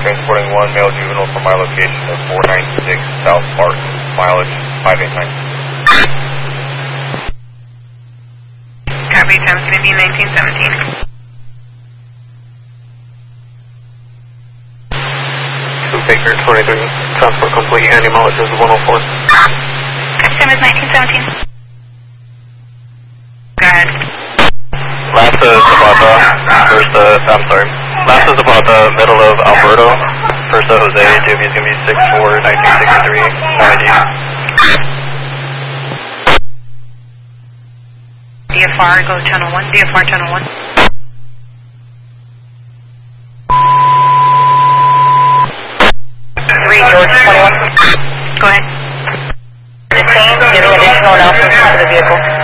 transporting one male juvenile from my location of 496 South Park, mileage 589. Copy, time's going to be 1917. Baker 23, transport complete, and your mileage is 104. Time is 1917. Go ahead. Lassa Zapata, Lassa Zapata, middle of Alberto, first of Jose, JB is going to be 64, 1963, 90. DFR, go channel 1, DFR channel 1. George 21. Go ahead. Giving additional announcements to the vehicle.